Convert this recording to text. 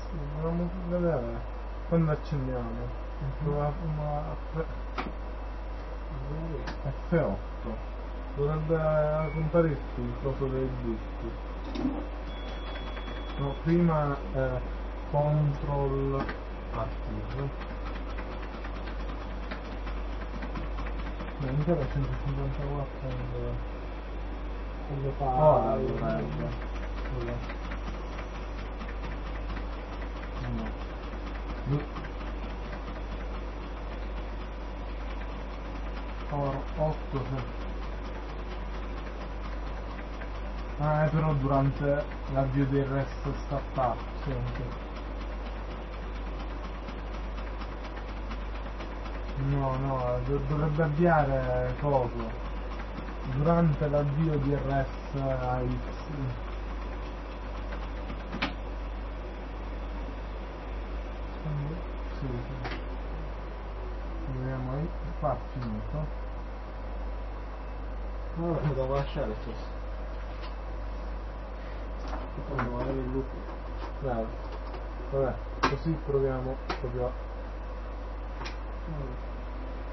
Dobbiamo vedere quando accendiamo. F8 dovrebbe contare il coso dei dischi. No, prima control attive. Ancora 154 quando fa ora dovrebbe. No. Ora 8 però durante l'avvio del resto startup sempre. No, dovrebbe avviare coso durante l'avvio di RSAX. Sì. Vediamo lì, qua finito. Allora lo devo lasciare questo. Devo avere il loop. Vabbè, così proviamo proprio.